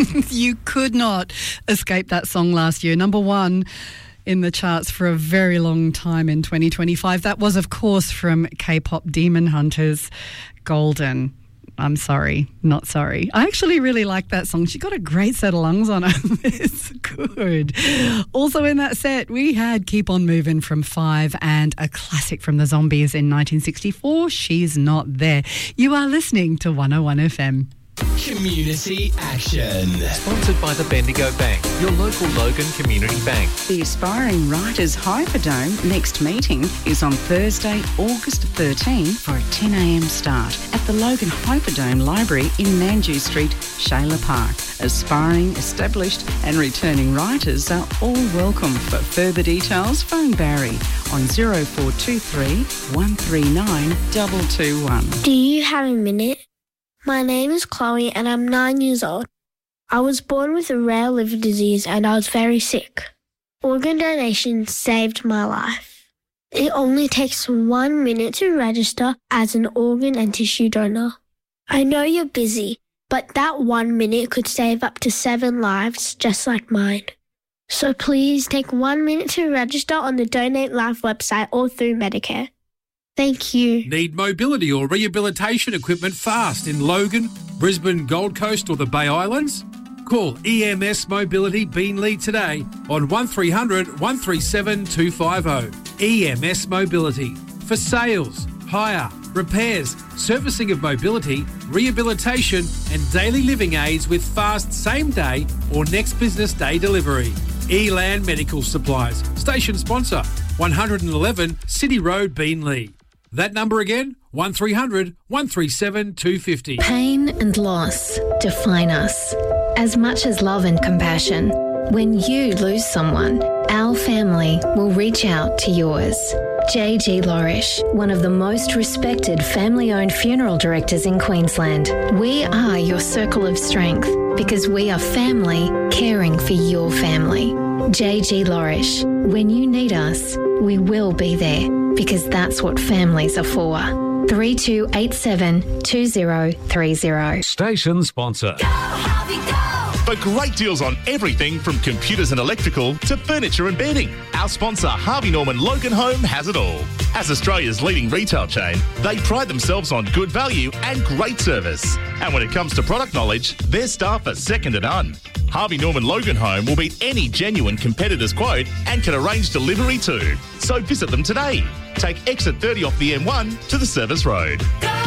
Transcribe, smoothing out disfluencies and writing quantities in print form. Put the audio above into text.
You could not escape that song last year. Number one in the charts for a very long time in 2025. That was, of course, from K-pop Demon Hunters, Golden. I'm sorry, not sorry. I actually really like that song. She got a great set of lungs on her. It's good. Also in that set, we had Keep On Moving from Five and a classic from the Zombies in 1964, She's Not There. You are listening to 101 FM. Community Action. Sponsored by the Bendigo Bank, your local Logan Community Bank. The Aspiring Writers Hyperdome next meeting is on Thursday, August 13 for a 10 a.m. start at the Logan Hyperdome Library in Nanju Street, Shayla Park. Aspiring, established and returning writers are all welcome. For further details, phone Barry on 0423 139 221. Do you have a minute? My name is Chloe and I'm 9 years old. I was born with a rare liver disease and I was very sick. Organ donation saved my life. It only takes 1 minute to register as an organ and tissue donor. I know you're busy, but that 1 minute could save up to 7 lives just like mine. So please take 1 minute to register on the Donate Life website or through Medicare. Thank you. Need mobility or rehabilitation equipment fast in Logan, Brisbane, Gold Coast or the Bay Islands? Call EMS Mobility Beenleigh today on 1300 137 250. EMS Mobility. For sales, hire, repairs, servicing of mobility, rehabilitation and daily living aids with fast same-day or next business day delivery. Elan Medical Supplies. Station sponsor, 111 City Road, Beenleigh. That number again, 1300 137 250. Pain and loss define us as much as love and compassion. When you lose someone, our family will reach out to yours. JG Lorish, one of the most respected family-owned funeral directors in Queensland. We are your circle of strength because we are family caring for your family. JG Lorish, when you need us, we will be there because that's what families are for. 3287 2030. Station sponsor. Go, Harvey, go! For great deals on everything from computers and electrical to furniture and bedding, our sponsor Harvey Norman Logan Home has it all. As Australia's leading retail chain, they pride themselves on good value and great service. And when it comes to product knowledge, their staff are second to none. Harvey Norman Logan Home will beat any genuine competitor's quote and can arrange delivery too. So visit them today. Take exit 30 off the M1 to the Service Road. Go!